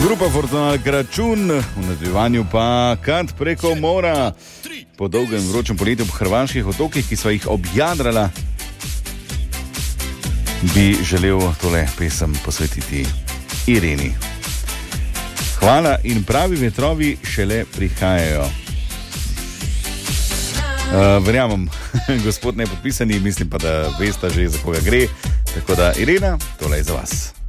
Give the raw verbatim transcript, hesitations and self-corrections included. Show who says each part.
Speaker 1: Grupa Fortunal Kračun, v nadaljevanju pa Kat preko mora. Po dolgem vročem poletju v hrvaških otokih, ki sva jih objadrala, bi želel tole pesem posvetiti Ireni. Hvala in pravi vetrovi šele prihajajo. Uh, verjamem, gospod nepodpisani, mislim pa, da veste že, za koga gre. Tako da, Irena, tole je za vas.